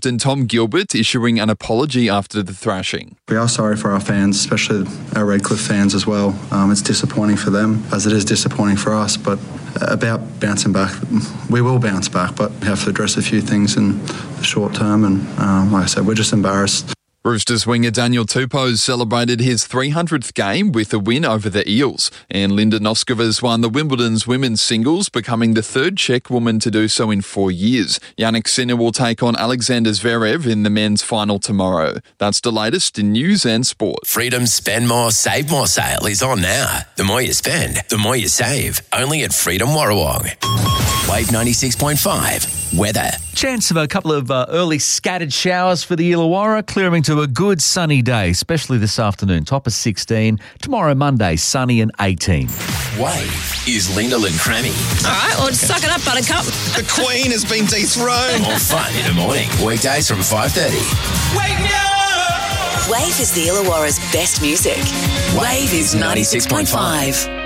And Tom Gilbert issuing an apology after the thrashing. We are sorry for our fans, especially our Redcliffe fans as well. It's disappointing for them, as it is disappointing for us, but about bouncing back, we will bounce back, but we have to address a few things in the short term, and like I said, we're just embarrassed. Roosters winger Daniel Tupou celebrated his 300th game with a win over the Eels, and Linda Noskova won the Wimbledon's women's singles, becoming the third Czech woman to do so in 4 years. Jannik Sinner will take on Alexander Zverev in the men's final tomorrow. That's the latest in news and sport. Freedom's Spend More, Save More sale is on now. The more you spend, the more you save. Only at Freedom Warrawong. Wave 96.5. Weather. Chance of a couple of early scattered showers for the Illawarra, clearing to a good sunny day, especially this afternoon. Top of 16. Tomorrow, Monday, sunny and 18. Wave is Linda Crammy. All right, well, suck it up, Buttercup. The Queen has been dethroned. More fun in the morning. Weekdays from 5:30. Wake me up! Wave is the Illawarra's best music. Wave is 96.5.